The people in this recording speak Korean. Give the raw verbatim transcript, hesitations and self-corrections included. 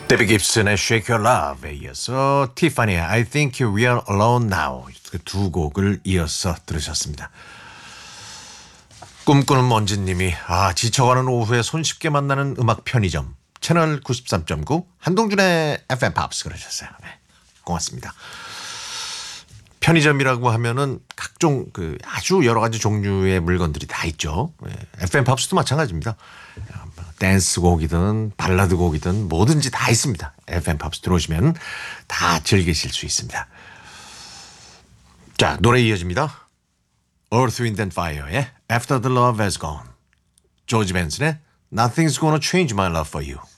데비 깁슨의 Shake Your Love에 이어서 티파니의 I Think We Are Alone Now 그 두 곡을 이어서 들으셨습니다. 꿈꾸는 먼지님이 아 지쳐가는 오후에 손쉽게 만나는 음악 편의점 채널 구십삼 점 구 한동준의 에프엠 팝스 그러셨어요. 네, 고맙습니다. 편의점이라고 하면은 각종 그 아주 여러 가지 종류의 물건들이 다 있죠. 에프엠 팝스도 마찬가지입니다. 댄스곡이든 발라드 곡이든 뭐든지 다 있습니다. 에프엠 팝스 들어오시면 다 즐기실 수 있습니다. 자, 노래 이어집니다. Earth, Wind and Fire의 After the Love Has Gone, 조지 벤슨의 Nothing's Gonna Change My Love for You.